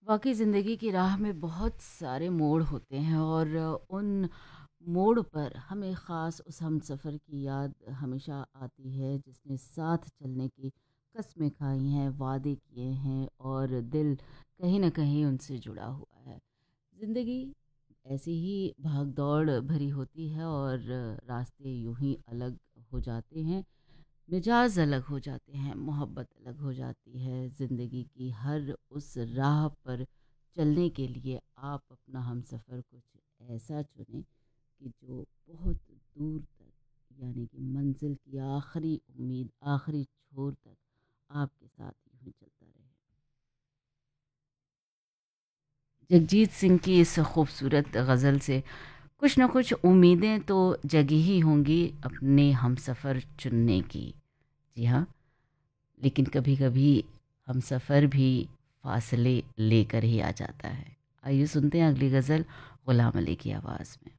वाकई ज़िंदगी की राह में बहुत सारे मोड़ होते हैं और उन मोड़ पर हमें ख़ास उस हमसफ़र की याद हमेशा आती है जिसने साथ चलने की कस्में खाई हैं, वादे किए हैं और दिल कहीं न कहीं उनसे जुड़ा हुआ है। ज़िंदगी ऐसी ही भाग-दौड़ भरी होती है और रास्ते यूँ ही अलग हो जाते हैं, मिजाज अलग हो जाते हैं, मोहब्बत अलग हो जाती है। ज़िंदगी की हर उस राह पर चलने के लिए आप अपना हमसफ़र कुछ ऐसा चुनें कि जो बहुत दूर तक यानी कि मंजिल की आखिरी उम्मीद, आखिरी छोर तक आपके साथ यूँ ही चलता रहे। जगजीत सिंह की इस खूबसूरत गज़ल से कुछ न कुछ उम्मीदें तो जगी ही होंगी अपने हमसफ़र चुनने की। जी हाँ, लेकिन कभी-कभी हमसफ़र भी फ़ासले लेकर ही आ जाता है। आइए सुनते हैं अगली गज़ल गुलाम अली की आवाज़ में।